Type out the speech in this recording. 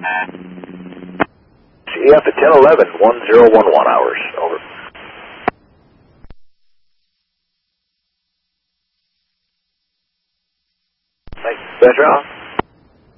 CF at 1011, 1011 hours. Over. Thanks, Petra.